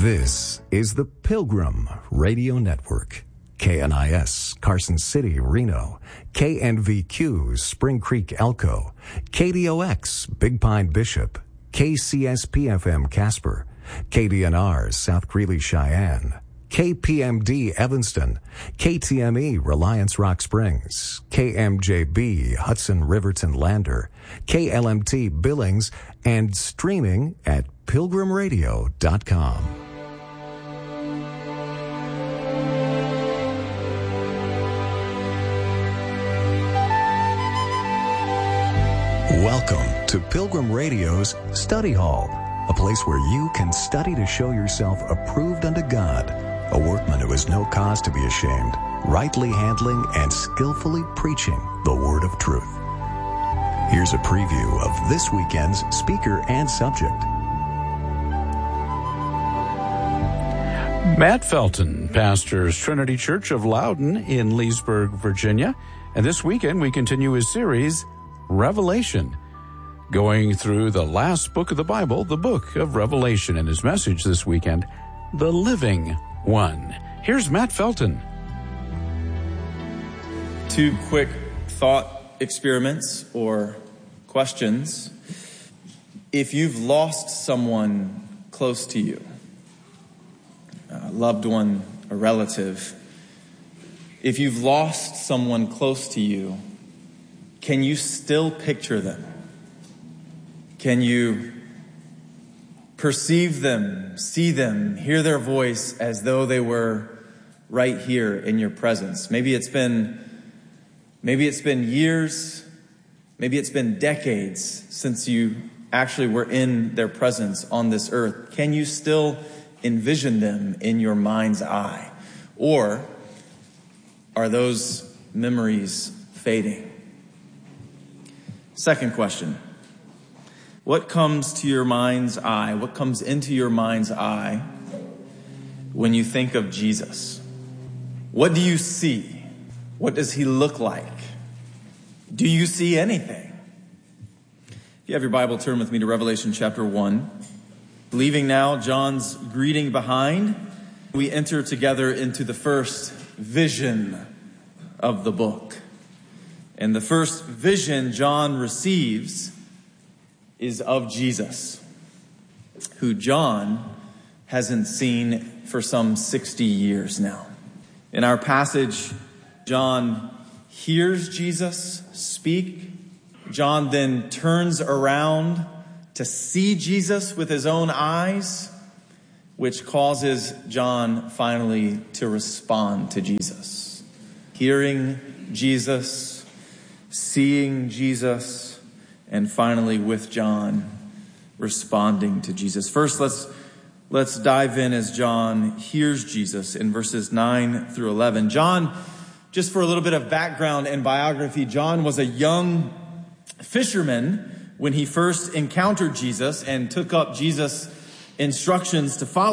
This is the Pilgrim Radio Network. KNIS, Carson City, Reno. KNVQ, Spring Creek, Elko. KDOX, Big Pine, Bishop. KCSP-FM, Casper. KDNR, South Greeley, Cheyenne. KPMD, Evanston. KTME, Reliance Rock Springs. KMJB, Hudson, Riverton, Lander. KLMT, Billings, and streaming at pilgrimradio.com. Welcome to Pilgrim Radio's Study Hall, a place where you can study to show yourself approved unto God, a workman who has no cause to be ashamed, rightly handling and skillfully preaching the word of truth. Here's a preview of this weekend's speaker and subject. Matt Felton pastors Trinity Church of Loudon in Leesburg, Virginia. And this weekend we continue his series, Revelation, going through the last book of the Bible, the book of Revelation, and his message this weekend, The Living One. Here's Matt Felton. Two quick thought experiments or questions. If you've lost someone close to you, a loved one, a relative, if you've lost someone close to you, can you still picture them? Can you perceive them, see them, hear their voice as though they were right here in your presence? Maybe it's been years, maybe it's been decades since you actually were in their presence on this earth. Can you still envision them in your mind's eye? Or are those memories fading? Second question. What comes to your mind's eye? What comes into your mind's eye when you think of Jesus? What do you see? What does he look like? Do you see anything? If you have your Bible, turn with me to Revelation chapter 1. Leaving now John's greeting behind, we enter together into the first vision of the book. And the first vision John receives is of Jesus, who John hasn't seen for some 60 years now. In our passage, John hears Jesus speak. John then turns around to see Jesus with his own eyes, which causes John finally to respond to Jesus. Hearing Jesus, seeing Jesus, and finally with John responding to Jesus. First, let's dive in as John hears Jesus in verses 9 through 11. John, just for a little bit of background and biography, John was a young fisherman when he first encountered Jesus and took up Jesus' instructions to follow